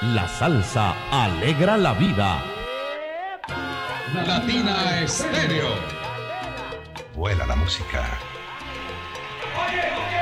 La salsa alegra la vida. Latina Estéreo. Vuela la música. Oye,